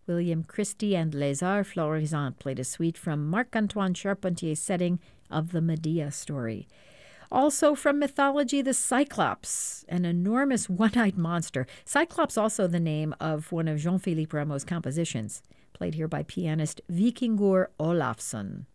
William Christie and Les Arts Florissants played a suite from Marc-Antoine Charpentier's setting of the Medea story. Also from mythology, the Cyclops, an enormous one-eyed monster. Cyclops, also the name of one of Jean-Philippe Rameau's compositions, played here by pianist Vikingur Olafsson.